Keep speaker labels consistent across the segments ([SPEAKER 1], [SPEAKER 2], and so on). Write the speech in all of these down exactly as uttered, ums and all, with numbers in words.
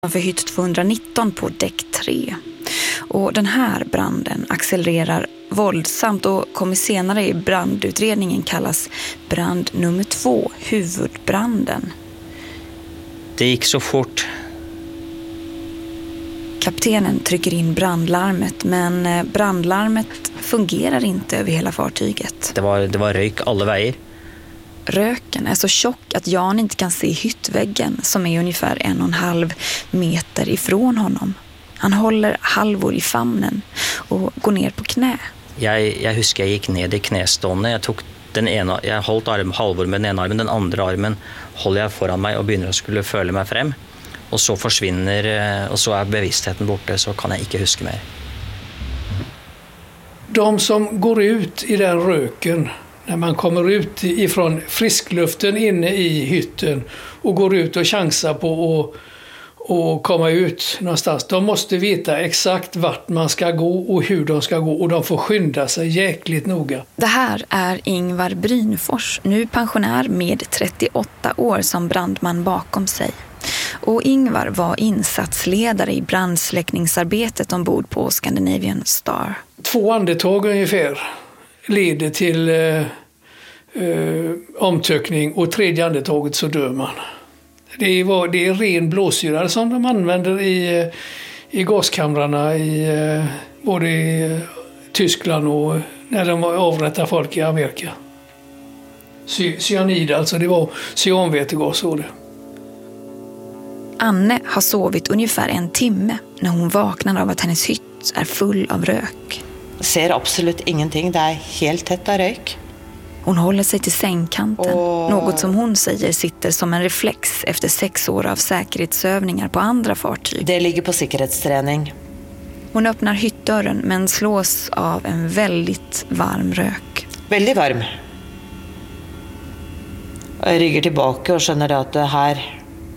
[SPEAKER 1] För hytt tvåhundranitton på däck tre. Och den här branden accelererar våldsamt och kommer senare i brandutredningen kallas brand nummer två, huvudbranden.
[SPEAKER 2] Det gick så fort.
[SPEAKER 1] Kaptenen trycker in brandlarmet, men brandlarmet fungerar inte över hela fartyget.
[SPEAKER 2] Det var, det var rök alla vägar.
[SPEAKER 1] Röken är så tjock att Jan inte kan se hyttväggen som är ungefär en och en halv meter ifrån honom. Han håller Halvor i famnen och går ner på knä.
[SPEAKER 2] Jag, jag husker jag gick ned i knästående. Jag tog den ena, jag höll arm, Halvor med den ena armen, den andra armen håller jag foran mig och börjar att skulle føle mig frem. Och så försvinner, och så är bevisstheten borta, så kan jag inte huska mer.
[SPEAKER 3] De som går ut i den röken, när man kommer ut ifrån friskluften inne i hytten och går ut och chansar på att och komma ut någonstans, de måste veta exakt vart man ska gå och hur de ska gå, och de får skynda sig jäkligt noga.
[SPEAKER 1] Det här är Ingvar Brynfors, nu pensionär med trettioåtta år som brandman bakom sig. Och Ingvar var insatsledare i brandsläckningsarbetet ombord på Scandinavian Star.
[SPEAKER 3] Två andetag ungefär leder till eh, eh, omtöckning, och tredje andetaget så dör man. Det var det är ren blåsyra som de använder i i gaskamrarna i eh, både i Tyskland och när de avrättar folk i Amerika. Cy- cyanid, alltså det var cyanvätegas var det.
[SPEAKER 1] Anne har sovit ungefär en timme när hon vaknar av att hennes hytt är full av rök.
[SPEAKER 4] Jag ser absolut ingenting, det är helt tätt av rök.
[SPEAKER 1] Hon håller sig till sängkanten,
[SPEAKER 4] och...
[SPEAKER 1] något som hon säger sitter som en reflex efter sex år av säkerhetsövningar på andra fartyg.
[SPEAKER 4] Det ligger på säkerhetsträning.
[SPEAKER 1] Hon öppnar hyttdörren men slås av en väldigt varm rök.
[SPEAKER 4] Väldigt varm. Jag rygger tillbaka och känner att det här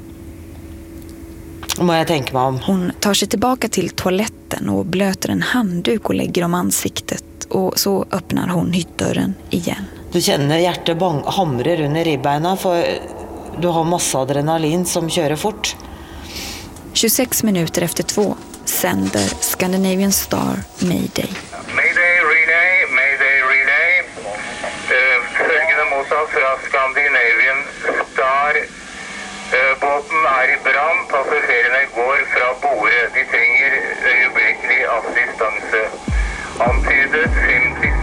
[SPEAKER 4] må jag tänka mig om.
[SPEAKER 1] Hon tar sig tillbaka till toaletten och blöter en handduk och lägger om ansiktet. Och så öppnar hon hyttdörren igen.
[SPEAKER 4] Du känner hjärtat bang- hamrar under ribbeina för du har massa adrenalin som kör fort.
[SPEAKER 1] tjugosex minuter efter två sänder Scandinavian Star Mayday.
[SPEAKER 5] Mayday, relay, Mayday, relay. Uh, Följande mottag från Scandinavian Star. Uh, båten är i brand. Passagerarna går från bordet. De tränger ögonblicklig assistans. Antydet femtio